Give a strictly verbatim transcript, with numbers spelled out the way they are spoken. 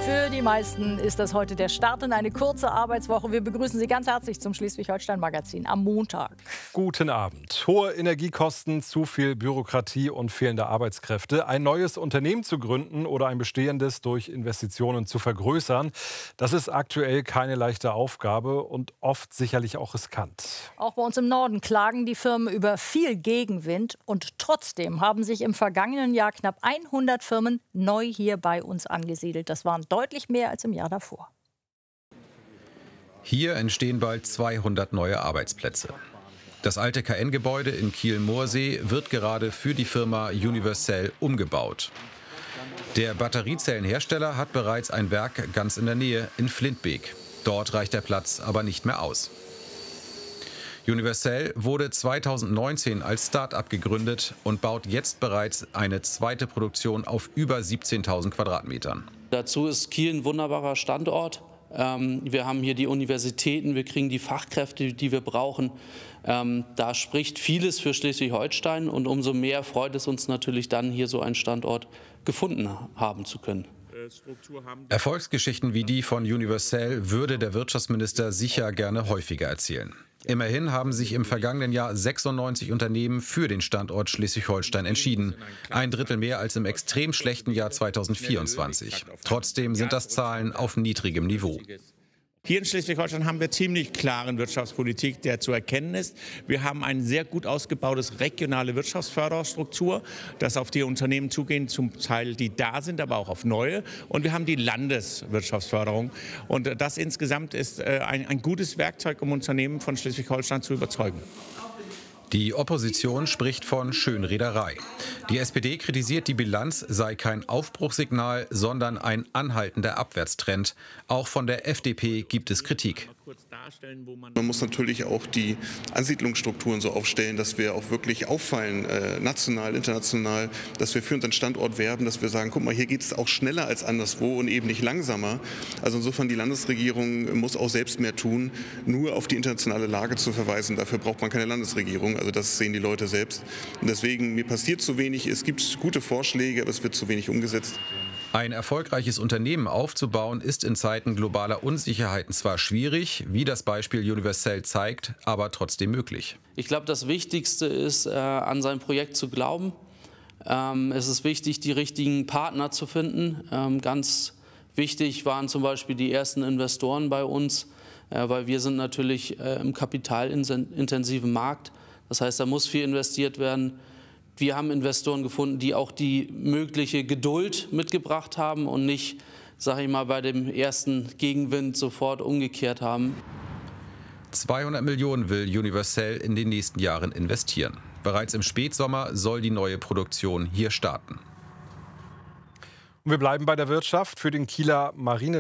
Für die meisten ist das heute der Start in eine kurze Arbeitswoche. Wir begrüßen Sie ganz herzlich zum Schleswig-Holstein-Magazin am Montag. Guten Abend. Hohe Energiekosten, zu viel Bürokratie und fehlende Arbeitskräfte. Ein neues Unternehmen zu gründen oder ein bestehendes durch Investitionen zu vergrößern, das ist aktuell keine leichte Aufgabe und oft sicherlich auch riskant. Auch bei uns im Norden klagen die Firmen über viel Gegenwind. Und trotzdem haben sich im vergangenen Jahr knapp hundert Firmen neu hier bei uns angesiedelt. Das waren deutlich mehr als im Jahr davor. Hier entstehen bald zweihundert neue Arbeitsplätze. Das alte K N-Gebäude in Kiel-Moorsee wird gerade für die Firma Univercell umgebaut. Der Batteriezellenhersteller hat bereits ein Werk ganz in der Nähe in Flintbeek. Dort reicht der Platz aber nicht mehr aus. Univercell wurde zweitausendneunzehn als Start-up gegründet und baut jetzt bereits eine zweite Produktion auf über siebzehntausend Quadratmetern. Dazu ist Kiel ein wunderbarer Standort. Wir haben hier die Universitäten, wir kriegen die Fachkräfte, die wir brauchen. Da spricht vieles für Schleswig-Holstein und umso mehr freut es uns natürlich dann, hier so einen Standort gefunden haben zu können. Erfolgsgeschichten wie die von Univercell würde der Wirtschaftsminister sicher gerne häufiger erzählen. Immerhin haben sich im vergangenen Jahr sechsundneunzig Unternehmen für den Standort Schleswig-Holstein entschieden. Ein Drittel mehr als im extrem schlechten Jahr zweitausendvierundzwanzig. Trotzdem sind das Zahlen auf niedrigem Niveau. Hier in Schleswig-Holstein haben wir ziemlich klaren Wirtschaftspolitik, der zu erkennen ist. Wir haben ein sehr gut ausgebautes regionale Wirtschaftsförderstruktur, das auf die Unternehmen zugehen, zum Teil die da sind, aber auch auf neue. Und wir haben die Landeswirtschaftsförderung. Und das insgesamt ist ein, ein gutes Werkzeug, um Unternehmen von Schleswig-Holstein zu überzeugen. Die Opposition spricht von Schönrederei. Die S P D kritisiert, die Bilanz sei kein Aufbruchssignal, sondern ein anhaltender Abwärtstrend. Auch von der F D P gibt es Kritik. Man muss natürlich auch die Ansiedlungsstrukturen so aufstellen, dass wir auch wirklich auffallen, äh, national, international, dass wir für unseren Standort werben, dass wir sagen, guck mal, hier geht es auch schneller als anderswo und eben nicht langsamer. Also insofern, die Landesregierung muss auch selbst mehr tun, nur auf die internationale Lage zu verweisen. Dafür braucht man keine Landesregierung, also das sehen die Leute selbst. Und deswegen, mir passiert zu wenig, es gibt gute Vorschläge, aber es wird zu wenig umgesetzt. Ein erfolgreiches Unternehmen aufzubauen, ist in Zeiten globaler Unsicherheiten zwar schwierig, wie das Beispiel Univercell zeigt, aber trotzdem möglich. Ich glaube, das Wichtigste ist, äh, an sein Projekt zu glauben. Ähm, es ist wichtig, die richtigen Partner zu finden. Ähm, ganz wichtig waren zum Beispiel die ersten Investoren bei uns, äh, weil wir sind natürlich äh, im kapitalintensiven Markt. Das heißt, da muss viel investiert werden. Wir haben Investoren gefunden, die auch die mögliche Geduld mitgebracht haben und nicht, sage ich mal, bei dem ersten Gegenwind sofort umgekehrt haben. zweihundert Millionen will Univercell in den nächsten Jahren investieren. Bereits im Spätsommer soll die neue Produktion hier starten. Und wir bleiben bei der Wirtschaft. Für den Kieler Marine